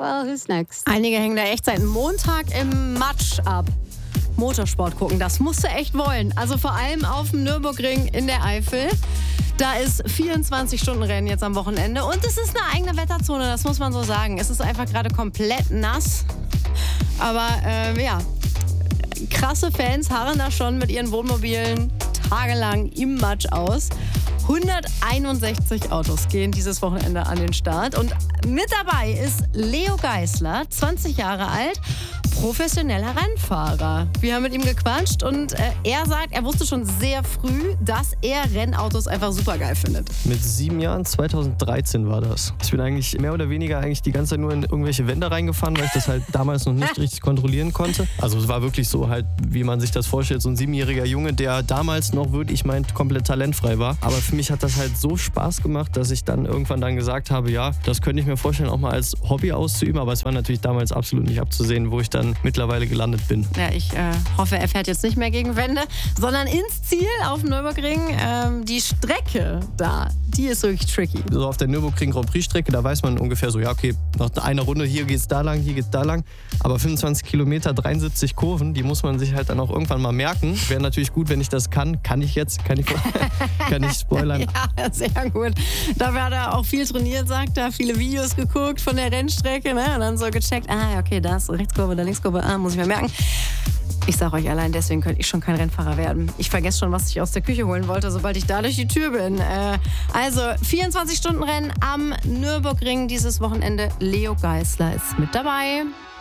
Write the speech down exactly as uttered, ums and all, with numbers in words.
well, who's next? Einige hängen da echt seit Montag im Matsch ab. Motorsport gucken, das musst du echt wollen. Also vor allem auf dem Nürburgring in der Eifel. Da ist vierundzwanzig-Stunden-Rennen jetzt am Wochenende und es ist eine eigene Wetterzone, das muss man so sagen. Es ist einfach gerade komplett nass. Aber äh, ja, krasse Fans harren da schon mit ihren Wohnmobilen tagelang im Matsch aus. hunderteinundsechzig Autos gehen dieses Wochenende an den Start. Und mit dabei ist Leo Geisler, zwanzig Jahre alt, professioneller Rennfahrer. Wir haben mit ihm gequatscht und äh, er sagt, er wusste schon sehr früh, dass er Rennautos einfach super geil findet. Mit sieben Jahren, zweitausenddreizehn war das. Ich bin eigentlich mehr oder weniger eigentlich die ganze Zeit nur in irgendwelche Wände reingefahren, weil ich das halt damals noch nicht richtig kontrollieren konnte. Also es war wirklich so halt, wie man sich das vorstellt, so ein siebenjähriger Junge, der damals noch wirklich, ich meine, komplett talentfrei war. Aber für mich hat das halt so Spaß gemacht, dass ich dann irgendwann dann gesagt habe, ja, das könnte ich mir vorstellen, auch mal als Hobby auszuüben. Aber es war natürlich damals absolut nicht abzusehen, wo ich dann mittlerweile gelandet bin. Ja, ich äh, hoffe, er fährt jetzt nicht mehr gegen Wände, sondern ins Ziel auf dem Nürburgring. Ähm, die Strecke da, die ist wirklich tricky. So auf der Nürburgring Grand Prix Strecke, da weiß man ungefähr so, ja okay, nach einer Runde, hier geht's da lang, hier geht's da lang. Aber fünfundzwanzig Kilometer, dreiundsiebzig Kurven, die muss man sich halt dann auch irgendwann mal merken. Wäre natürlich gut, wenn ich das kann. Kann ich jetzt? Kann ich, kann ich spoilern? Ja, sehr gut. Dafür hat er auch viel trainiert, sagt er, viele Videos geguckt von der Rennstrecke, ne? Und dann so gecheckt, ah, okay, da ist Rechtskurve, da Linkskurve, ah, muss ich mir merken. Ich sage euch allein, deswegen könnte ich schon kein Rennfahrer werden. Ich vergesse schon, was ich aus der Küche holen wollte, sobald ich da durch die Tür bin. Äh, also vierundzwanzig Stunden Rennen am Nürburgring dieses Wochenende. Leo Geisler ist mit dabei.